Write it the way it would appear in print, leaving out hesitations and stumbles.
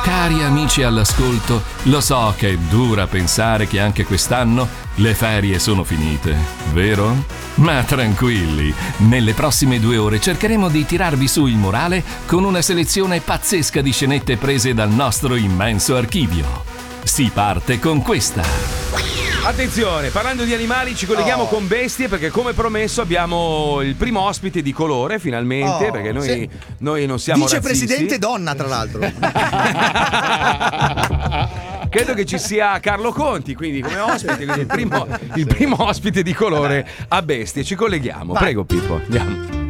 Cari amici all'ascolto, lo so che è dura pensare che anche quest'anno le ferie sono finite, vero? Ma tranquilli, nelle prossime 2 ore cercheremo di tirarvi su il morale con una selezione pazzesca di scenette prese dal nostro immenso archivio. Si parte con questa. Attenzione, parlando di animali ci colleghiamo con bestie perché come promesso abbiamo il primo ospite di colore finalmente perché noi non siamo vicepresidente razzisti. donna tra l'altro. Credo che ci sia Carlo Conti quindi come ospite, quindi il primo ospite di colore a bestie. Ci colleghiamo. Prego Pippo, andiamo.